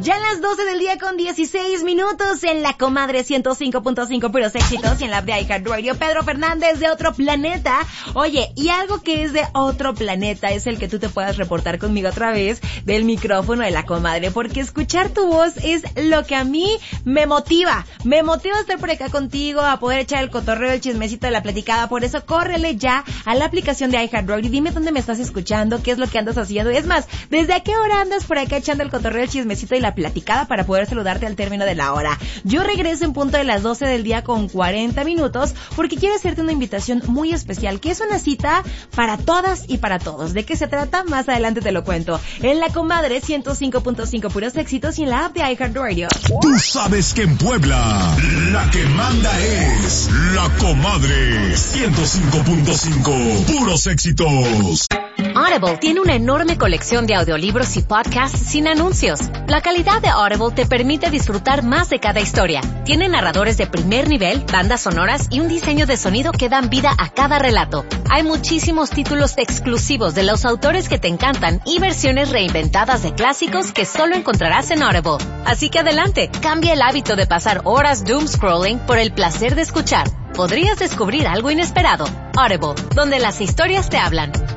Ya en las 12 del día con 16 minutos en la Comadre 105.5 puros éxitos y en la app de iHeartRadio. Pedro Fernández de Otro Planeta. Oye, y algo que es de otro planeta es el que tú te puedas reportar conmigo a través del micrófono de la Comadre, porque escuchar tu voz es lo que a mí me motiva. Me motiva a estar por acá contigo, a poder echar el cotorreo, el chismecito de la platicada. Por eso córrele ya a la aplicación de iHeartRadio. Dime dónde me estás escuchando, qué es lo que andas haciendo. Es más, ¿desde a qué hora andas por acá echando el cotorreo, el chismecito y la platicada para poder saludarte al término de la hora? Yo regreso en punto de las 12 del día con 40 minutos porque quiero hacerte una invitación muy especial, que es una cita para todas y para todos. ¿De qué se trata? Más adelante te lo cuento. En la Comadre 105.5 puros éxitos y en la app de iHeartRadio. Tú sabes que en Puebla la que manda es la Comadre 105.5 puros éxitos. Audible tiene una enorme colección de audiolibros y podcasts sin anuncios. La calidad de Audible te permite disfrutar más de cada historia. Tiene narradores de primer nivel, bandas sonoras y un diseño de sonido que dan vida a cada relato. Hay muchísimos títulos exclusivos de los autores que te encantan y versiones reinventadas de clásicos que solo encontrarás en Audible. Así que adelante, cambia el hábito de pasar horas doom scrolling por el placer de escuchar. Podrías descubrir algo inesperado. Audible, donde las historias te hablan.